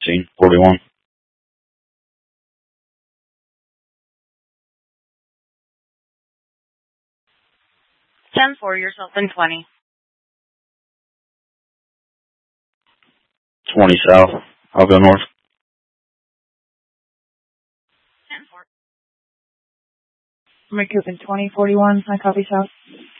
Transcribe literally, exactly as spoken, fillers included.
fifteen forty-one. ten four, yourself in twenty. twenty south. I'll go north. ten four. McCoop in twenty forty-one. I copy south.